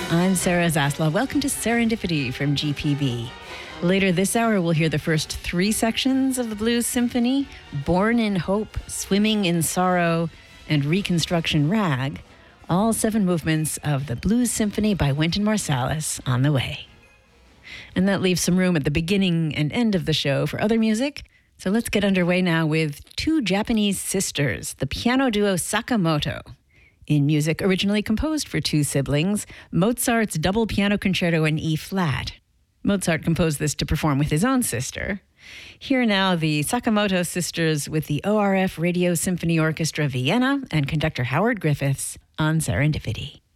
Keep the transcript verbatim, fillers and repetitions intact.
I'm Sarah Zaslow. Welcome to Serendipity from G P B. Later this hour, we'll hear the first three sections of the Blues Symphony, Born in Hope, Swimming in Sorrow, and Reconstruction Rag, all seven movements of the Blues Symphony by Wynton Marsalis on the way. And that leaves some room at the beginning and end of the show for other music. So let's get underway now with two Japanese sisters, the piano duo Sakamoto. In music originally composed for two siblings, Mozart's double piano concerto in E-flat. Mozart composed this to perform with his own sister. Here now, the Sakamoto sisters with the O R F Radio Symphony Orchestra Vienna and conductor Howard Griffiths on Serendipity.